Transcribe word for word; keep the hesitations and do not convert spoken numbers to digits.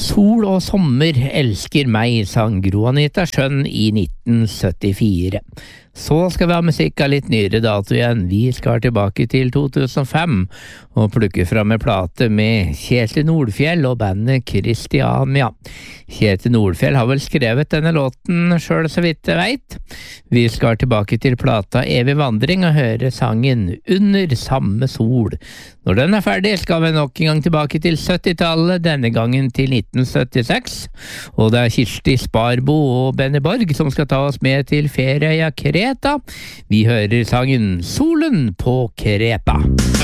Sol og sommer elsker meg, sang Gro Anita Schjønn i nitten syttifire. Så skal vi ha musikk av litt nyere dato igjen. Vi skal tilbake til to tusen og fem og plukke fram en plate med Kjetil Nordfjell og bandet Christiania. Kjetil Nordfjell har vel skrevet denne låten selv så vidt jeg vet. Vi skal tilbake til plata Evig vandring og høre sangen Under samme sol. Når den er ferdig skal vi nok en gang tilbake til syttitallet, denne gangen til nitten syttiseks. Og det er Kirsti Sparbo og Benny Borg som skal ta oss med til ferieøya Kreta. Vi hører sangen Solen på Kreta.